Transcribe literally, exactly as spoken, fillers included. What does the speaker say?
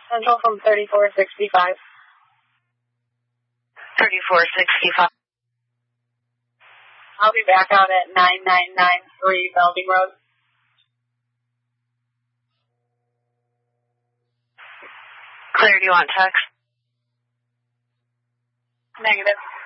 Central from thirty-four sixty-five. thirty-four sixty-five. I'll be back out at nine nine nine three Belding Road. Clear, do you want text? Negative.